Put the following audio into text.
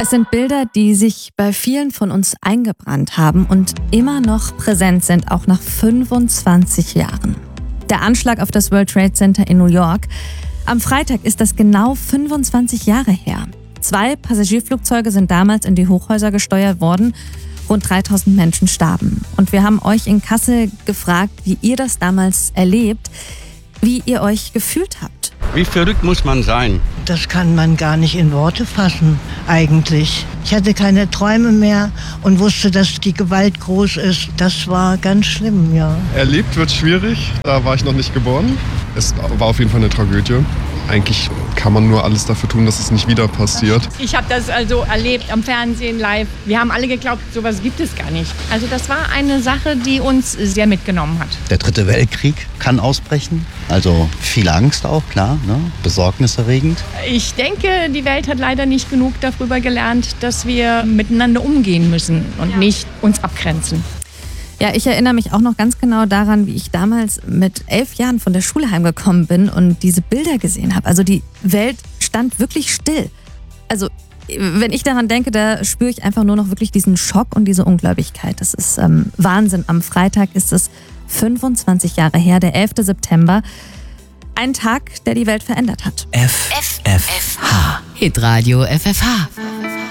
Es sind Bilder, die sich bei vielen von uns eingebrannt haben und immer noch präsent sind, auch nach 25 Jahren. Der Anschlag auf das World Trade Center in New York. Am Freitag ist das genau 25 Jahre her. 2 Passagierflugzeuge sind damals in die Hochhäuser gesteuert worden. Rund 3000 Menschen starben. Und wir haben euch in Kassel gefragt, wie ihr das damals erlebt, wie ihr euch gefühlt habt. Wie verrückt muss man sein? Das kann man gar nicht in Worte fassen, eigentlich. Ich hatte keine Träume mehr und wusste, dass die Gewalt groß ist. Das war ganz schlimm, ja. Erlebt wird schwierig, da war ich noch nicht geboren. Es war auf jeden Fall eine Tragödie. Eigentlich kann man nur alles dafür tun, dass es nicht wieder passiert. Ich habe das also erlebt am Fernsehen live. Wir haben alle geglaubt, sowas gibt es gar nicht. Also das war eine Sache, die uns sehr mitgenommen hat. Der 3. Weltkrieg kann ausbrechen. Also viel Angst auch, klar, ne? Besorgniserregend. Ich denke, die Welt hat leider nicht genug darüber gelernt, dass wir miteinander umgehen müssen und nicht uns abgrenzen. Ja, ich erinnere mich auch noch ganz genau daran, wie ich damals mit 11 Jahren von der Schule heimgekommen bin und diese Bilder gesehen habe. Also die Welt stand wirklich still. Also wenn ich daran denke, da spüre ich einfach nur noch wirklich diesen Schock und diese Ungläubigkeit. Das ist Wahnsinn. Am Freitag ist es 25 Jahre her, der 11. September. Ein Tag, der die Welt verändert hat. FFH. Hitradio FFH.